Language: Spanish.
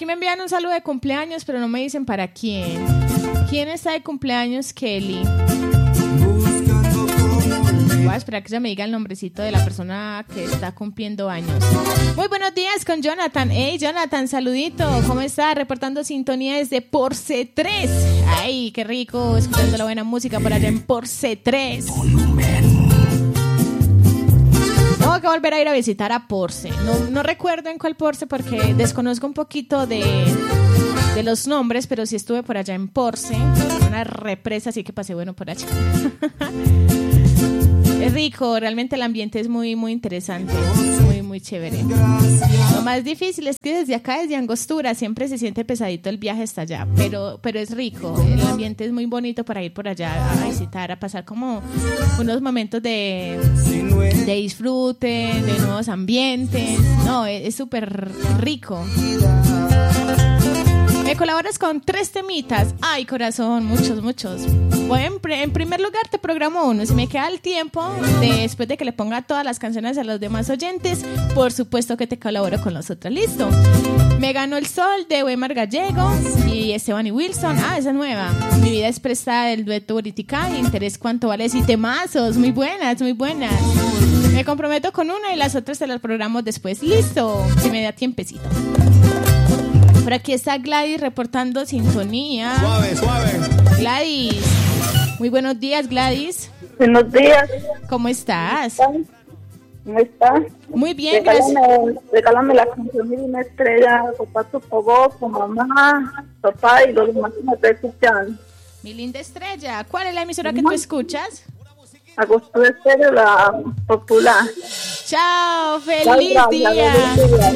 me envían un saludo de cumpleaños, pero no me dicen para quién. ¿Quién está de cumpleaños, Kelly? Voy a esperar que ella me diga el nombrecito de la persona que está cumpliendo años. Muy buenos días con Jonathan. Hey, Jonathan, saludito. ¿Cómo está? Reportando sintonía desde Porce 3. Ay, qué rico, escuchando la buena música por allá en Porce 3. Tengo que volver a ir a visitar a Porce. No recuerdo en cuál Porce porque desconozco un poquito de los nombres, pero sí estuve por allá en Porce, una represa, así que pasé bueno por allá. Es rico, realmente el ambiente es muy, muy interesante, muy, muy chévere. Lo más difícil es que desde acá, desde Angostura, siempre se siente pesadito el viaje hasta allá, pero es rico, el ambiente es muy bonito para ir por allá a visitar, a pasar como unos momentos de disfrute, de nuevos ambientes. No, es súper rico. Me colaboras con 3 temitas. Ay, corazón, muchos. Bueno, en primer lugar te programo uno. Si me queda el tiempo, después de que le ponga todas las canciones a los demás oyentes, por supuesto que te colaboro con los otros. Listo. Me ganó el sol de Weimar Gallego y Esteban y Wilson. Ah, esa es nueva. Mi vida es prestada del dueto Boritica. Interés cuánto vales y temazos. Muy buenas. Me comprometo con una y las otras te las programo después. Listo. Si me da tiempecito. Por aquí está Gladys reportando sintonía. Suave. Gladys. Muy buenos días, Gladys. Buenos días. ¿Cómo estás? ¿Cómo estás? Muy bien, gracias. Regálame la canción de una estrella, papá, tu con mamá, papá y los demás que me están escuchando. Mi linda estrella, ¿cuál es la emisora que tú escuchas? Agosto de Estéreo, la popular. Chao, feliz día.